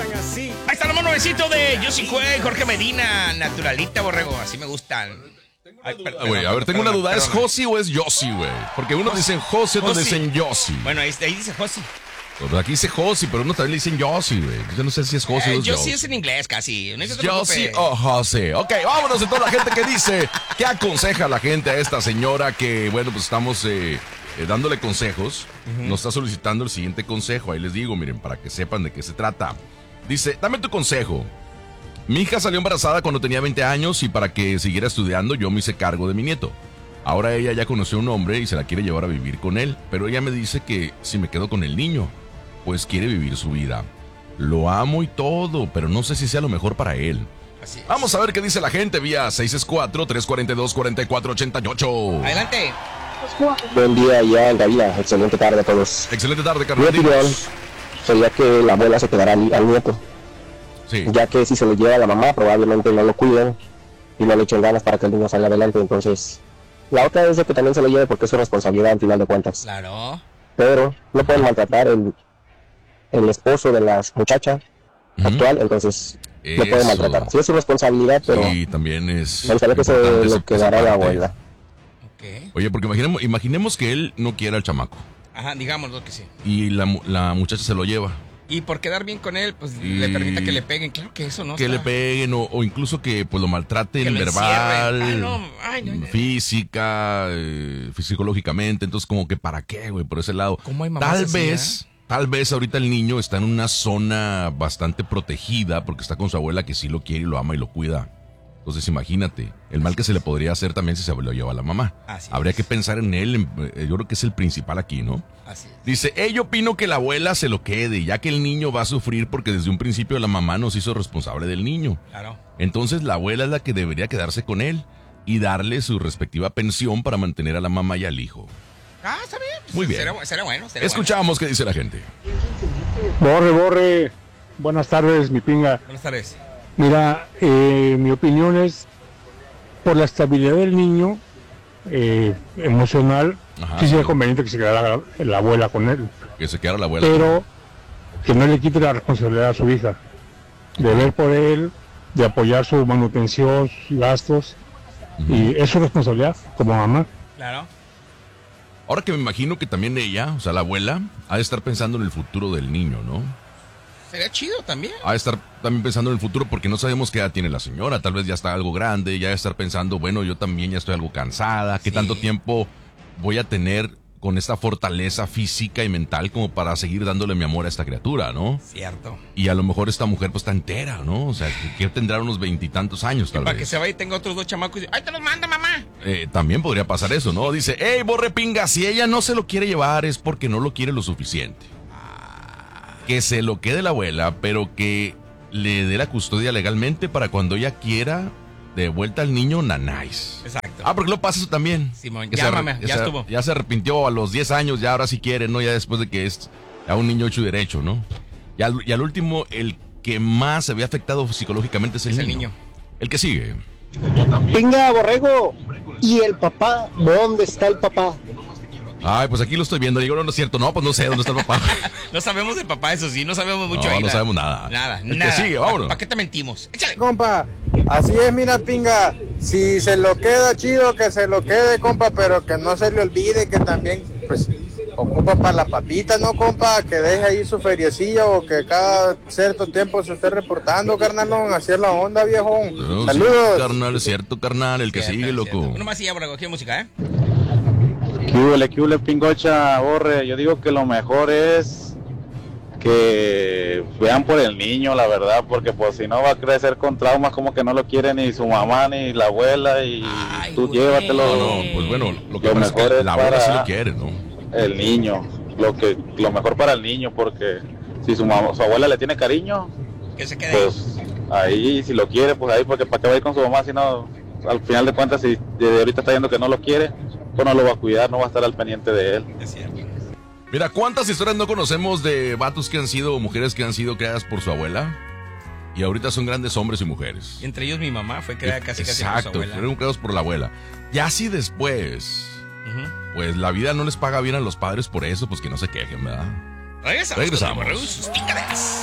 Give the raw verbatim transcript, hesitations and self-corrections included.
gustan así. Ahí está el nuevecito de Josie Cue, Jorge Medina, naturalita, borrego, así me gustan. Ay, perdón, wey, a ver, tengo una duda, ¿es Josie o es Josie, güey? Porque unos dicen Josie, otros dicen Josie. Bueno, ahí, ahí dice Josie. Pues aquí dice Josie, pero uno también le dicen Josie, güey. Yo no sé si es Josie eh, o es Josie. Josie es en inglés casi. No Josie o Josie. Ok, vámonos de toda la gente que dice, ¿qué aconseja la gente a esta señora que, bueno, pues estamos eh, eh, dándole consejos? Uh-huh. Nos está solicitando el siguiente consejo. Ahí les digo, miren, para que sepan de qué se trata. Dice, dame tu consejo. Mi hija salió embarazada cuando tenía veinte años y para que siguiera estudiando yo me hice cargo de mi nieto. Ahora ella ya conoció a un hombre y se la quiere llevar a vivir con él, pero ella me dice que si me quedo con el niño, pues quiere vivir su vida. Lo amo y todo, pero no sé si sea lo mejor para él. Así es. Vamos a ver qué dice la gente vía seis seis cuatro, tres cuatro dos, cuatro cuatro ocho ocho. Adelante. Buen día ya en Gavila, excelente tarde a todos. Excelente tarde, carnal. Mi opinión sería que la abuela se quedara al, al nieto. Sí. Ya que si se lo lleva a la mamá, probablemente no lo cuiden y no le echen ganas para que el niño salga adelante. Entonces, la otra es de que también se lo lleve porque es su responsabilidad al final de cuentas. Claro. Pero no pueden maltratar el, el esposo de la muchacha uh-huh. actual, entonces Eso. no pueden maltratar. Sí es su responsabilidad, pero sí, también es me gustaría que se lo quedara la abuela. Okay. Oye, porque imaginemos, imaginemos que él no quiera al chamaco. Ajá, digámoslo que sí. Y la, la muchacha se lo lleva. Y por quedar bien con él, pues y le permita que le peguen. Claro que eso no Que está... le peguen o, o incluso que pues lo maltraten lo verbal, ay, no, ay, no, no. física, eh, psicológicamente. Entonces como que para qué, güey, por ese lado. ¿Cómo hay mamás Tal así, vez, eh? tal vez ahorita el niño está en una zona bastante protegida porque está con su abuela que sí lo quiere y lo ama y lo cuida. Entonces imagínate, el mal que se le podría hacer también si se lo lleva a la mamá. Así Habría es. que pensar en él, en, yo creo que es el principal aquí, ¿no? Así es. Dice, hey, yo opino que la abuela se lo quede, ya que el niño va a sufrir porque desde un principio la mamá nos hizo responsable del niño. Claro. Entonces la abuela es la que debería quedarse con él y darle su respectiva pensión para mantener a la mamá y al hijo. Ah, está bien. Pues Muy bien. Será, será bueno. Será Escuchamos bueno. Qué dice la gente. Borre, borre. Buenas tardes, mi pinga. Buenas tardes. Mira, eh, mi opinión es, por la estabilidad del niño eh, emocional, Ajá, sí sería sí. conveniente que se quedara la, la abuela con él. Que se quedara la abuela. Pero que no le quite la responsabilidad a su hija. De ver por él, de apoyar su manutención, sus gastos. Uh-huh. Y es su responsabilidad como mamá. Claro. Ahora que me imagino que también ella, o sea, la abuela, ha de estar pensando en el futuro del niño, ¿no? Sería chido también. Ha de estar también pensando en el futuro porque no sabemos qué edad tiene la señora. Tal vez ya está algo grande, ya de estar pensando, bueno, yo también ya estoy algo cansada. ¿Qué sí. tanto tiempo voy a tener con esta fortaleza física y mental como para seguir dándole mi amor a esta criatura, ¿no? Cierto. Y a lo mejor esta mujer pues está entera, ¿no? O sea, que, que tendrá unos veintitantos años tal para vez. Para que se vaya y tenga otros dos chamacos y ¡ay, te los manda, mamá! Eh, también podría pasar eso, ¿no? Dice, hey, borre pinga, si ella no se lo quiere llevar es porque no lo quiere lo suficiente. Que se lo quede la abuela, pero que le dé la custodia legalmente para cuando ella quiera de vuelta al niño, nanáis. Exacto. Ah, porque lo pasa eso también. Simón, llámame, ya se, estuvo. Ya se arrepintió a los diez años, ya ahora sí quiere, ¿no? Ya después de que es a un niño hecho y derecho, ¿no? Y al, y al último, el que más se había afectado psicológicamente es el, es niño. el niño. El que sigue. Venga, borrego. ¿Y el papá? ¿Dónde está el papá? Ay, pues aquí lo estoy viendo. Digo, no, no es cierto. No, pues no sé dónde está el papá. No sabemos del papá, eso sí. No sabemos mucho. No, ahí, no nada. sabemos nada. Nada, el nada. que sigue, vámonos. ¿Para qué te mentimos? Échale. Compa, así es, mira, pinga. Si se lo queda chido, que se lo quede, compa, pero que no se le olvide que también, pues, ocupa para la papita, ¿no, compa? Que deje ahí su feriecilla o que cada cierto tiempo se esté reportando, carnalón. Así es la onda, viejón. No, Saludos. Sí, carnal, es cierto, carnal. El que cierto, sigue, loco. Cierto. Uno más y ya, por aquí música, ¿eh? ¿Qué huele, qué huele, pingocha, borre? Yo digo que lo mejor es que vean por el niño, la verdad, porque pues si no va a crecer con traumas como que no lo quiere ni su mamá ni la abuela y Ay, tú güey. llévatelo. No, no, pues bueno, lo que lo pasa mejor es que es la abuela para sí lo quiere, ¿no? El niño, lo que lo mejor para el niño, porque si su mamá, su abuela le tiene cariño, que se quede pues ahí, si lo quiere, pues ahí, porque para qué va a ir con su mamá si no, al final de cuentas, si desde ahorita está viendo que no lo quiere, pues no lo va a cuidar, no va a estar al pendiente de él. Es cierto. Mira, ¿cuántas historias no conocemos de vatos que han sido, mujeres que han sido creadas por su abuela? Y ahorita son grandes hombres y mujeres. Y entre ellos mi mamá fue creada casi casi por su Exacto, abuela. fueron creados por la abuela. Y así después, uh-huh. pues la vida no les paga bien a los padres por eso, pues que no se quejen, ¿verdad? Regresamos. Regresamos. Regresamos.